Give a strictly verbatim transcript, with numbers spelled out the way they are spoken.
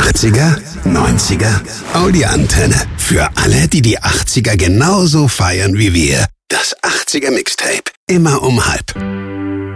achtziger, neunziger, Audi-Antenne. Für alle, die die achtziger genauso feiern wie wir. Das achtziger Mixtape. Immer um halb.